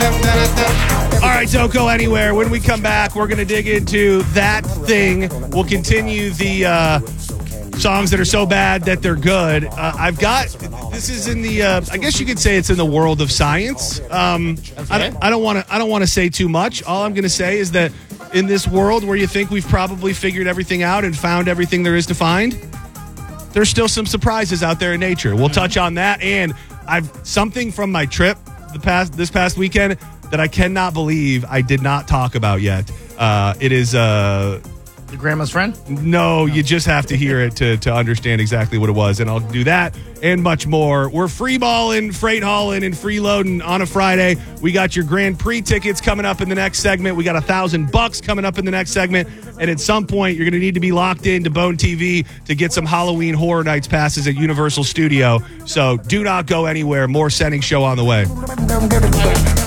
All right, don't go anywhere. When we come back, we're going to dig into that thing. We'll continue the songs that are so bad that they're good. This is in the, I guess you could say it's in the world of science. I don't want to say too much. All I'm going to say is that in this world where you think we've probably figured everything out and found everything there is to find, there's still some surprises out there in nature. We'll touch on that, and I've something from my trip this past weekend that I cannot believe I did not talk about yet. It is Your grandma's friend? No, you just have to hear it to understand exactly what it was, and I'll do that and much more. We're free balling, freight hauling, and freeloading on a Friday. We got your Grand Prix tickets coming up in the next segment. We got $1,000 coming up in the next segment, and at some point, you're going to need to be locked into Bone TV to get some Halloween Horror Nights passes at Universal Studio. So do not go anywhere. More Sending Show on the way.